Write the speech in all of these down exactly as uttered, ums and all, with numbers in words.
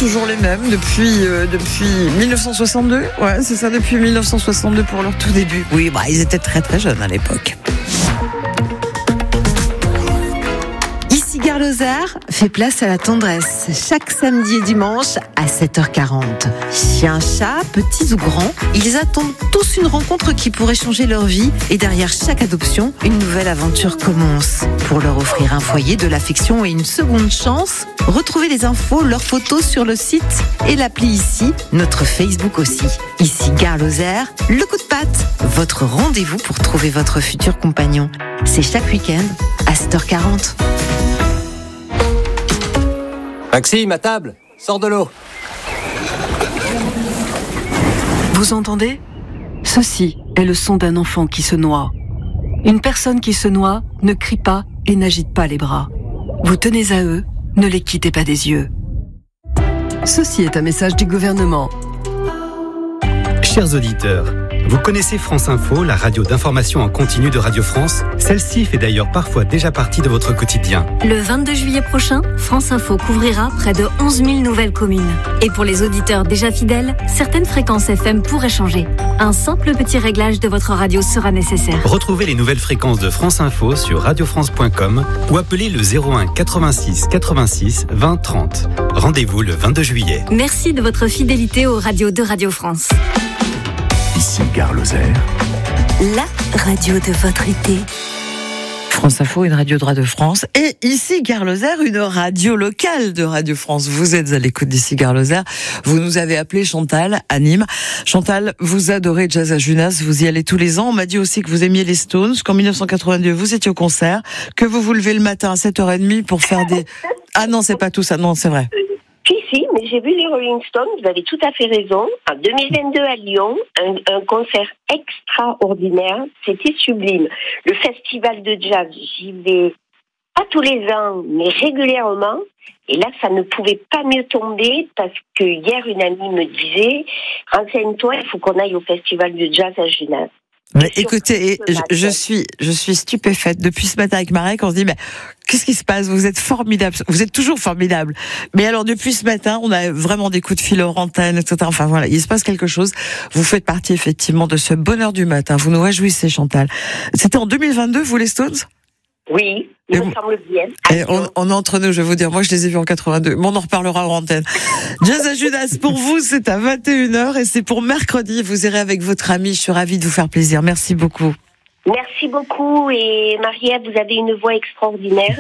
toujours les mêmes depuis euh, depuis dix-neuf cent soixante-deux. Ouais, c'est ça, depuis dix-neuf cent soixante-deux pour leur tout début. Oui, bah ils étaient très très jeunes à l'époque. Gare Lozère fait place à la tendresse chaque samedi et dimanche à sept heures quarante. Chiens, chats, petits ou grands, ils attendent tous une rencontre qui pourrait changer leur vie et derrière chaque adoption, une nouvelle aventure commence. Pour leur offrir un foyer, de l'affection et une seconde chance, retrouvez les infos, leurs photos sur le site et l'appli ici, notre Facebook aussi. Ici Gare Lozère, le coup de patte, votre rendez-vous pour trouver votre futur compagnon. C'est chaque week-end à sept heures quarante. Maxime, à table, sors de l'eau. Vous entendez ? Ceci est le son d'un enfant qui se noie. Une personne qui se noie ne crie pas et n'agite pas les bras. Vous tenez à eux, ne les quittez pas des yeux. Ceci est un message du gouvernement. Chers auditeurs, vous connaissez France Info, la radio d'information en continu de Radio France. Celle-ci fait d'ailleurs parfois déjà partie de votre quotidien. Le vingt-deux juillet prochain, France Info couvrira près de onze mille nouvelles communes. Et pour les auditeurs déjà fidèles, certaines fréquences F M pourraient changer. Un simple petit réglage de votre radio sera nécessaire. Retrouvez les nouvelles fréquences de France Info sur radio france point com ou appelez le zéro un quatre-vingt-six quatre-vingt-six vingt trente. Rendez-vous le vingt-deux juillet. Merci de votre fidélité aux radios de Radio France. Ici Gare Lozère, la radio de votre été. France Info, une radio de Radio France. Et ici, Gare Lozère, une radio locale de Radio France. Vous êtes à l'écoute d'ici, Gare Lozère. Vous nous avez appelé Chantal, à Nîmes. Chantal, vous adorez Jazz à Junas. Vous y allez tous les ans. On m'a dit aussi que vous aimiez les Stones, qu'en dix-neuf cent quatre-vingt-deux, vous étiez au concert, que vous vous levez le matin à sept heures trente pour faire des... Ah non, c'est pas tout ça. Non, c'est vrai. Si, si, mais j'ai vu les Rolling Stones, vous avez tout à fait raison. En deux mille vingt-deux à Lyon, un, un concert extraordinaire, c'était sublime. Le festival de jazz, j'y vais pas tous les ans, mais régulièrement. Et là, ça ne pouvait pas mieux tomber parce que hier, une amie me disait, renseigne-toi, il faut qu'on aille au festival de jazz à Genève. Mais écoutez, je, je suis, je suis stupéfaite. Depuis ce matin avec Marek, on se dit, mais qu'est-ce qui se passe? Vous êtes formidable. Vous êtes toujours formidable. Mais alors, depuis ce matin, on a vraiment des coups de fil hors antenne, et cetera. Enfin, voilà. Il se passe quelque chose. Vous faites partie, effectivement, de ce bonheur du matin. Vous nous réjouissez, Chantal. C'était en deux mille vingt-deux, vous, les Stones? Oui, il me semble bien. Et on, on est entre nous, je vais vous dire. Moi, je les ai vus en quatre-vingt-deux. Mais on en reparlera hors antenne. Jazz à Judas, pour vous, c'est à vingt et une heures et c'est pour mercredi. Vous irez avec votre ami. Je suis ravie de vous faire plaisir. Merci beaucoup. Merci beaucoup. Et Marie-Ève, vous avez une voix extraordinaire.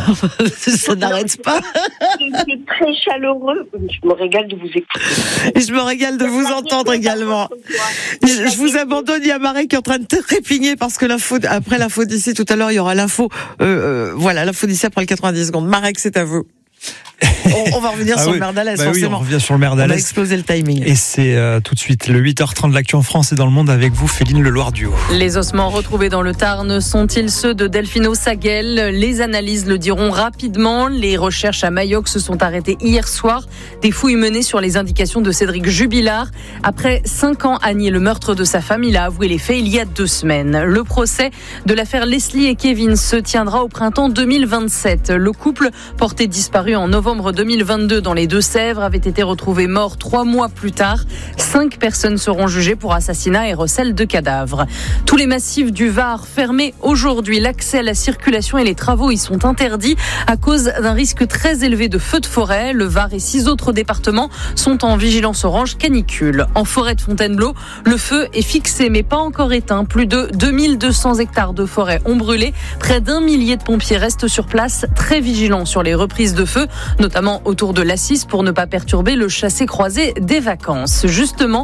Ça n'arrête pas. C'est très chaleureux. Je me régale de vous écouter. Et je me régale de vous entendre également. Je, je vous abandonne. Il y a Marie qui est en train de trépigner parce que l'info, après l'info d'ici, tout à l'heure, il y aura l'info, euh, euh, voilà, l'info d'ici après le quatre-vingt-dix secondes. Marek, c'est à vous. On, on va revenir ah sur oui. le Merdalès, bah forcément. Oui, on revient sur le Merdalès. On a explosé le timing. Et c'est euh, tout de suite le huit heures trente de l'actu en France et dans le monde avec vous, Féline Leloir-Duhaut. Les ossements retrouvés dans le Tarn sont-ils ceux de Delphino Saguel? Les analyses le diront rapidement. Les recherches à Mayox se sont arrêtées hier soir. Des fouilles menées sur les indications de Cédric Jubilard. Après cinq ans à nier le meurtre de sa femme, il a avoué les faits il y a deux semaines. Le procès de l'affaire Leslie et Kevin se tiendra au printemps deux mille vingt-sept. Le couple, porté disparu en novembre deux mille vingt-deux dans les Deux-Sèvres, avait été retrouvé mort trois mois plus tard. Cinq personnes seront jugées pour assassinat et recel de cadavres. Tous les massifs du Var fermés aujourd'hui. L'accès à la circulation et les travaux y sont interdits à cause d'un risque très élevé de feux de forêt. Le Var et six autres départements sont en vigilance orange canicule. En forêt de Fontainebleau, le feu est fixé mais pas encore éteint. Plus de deux mille deux cents hectares de forêt ont brûlé. Près d'un millier de pompiers restent sur place, très vigilants sur les reprises de feu, notamment autour de l'Assis pour ne pas perturber le chassé-croisé des vacances. Justement,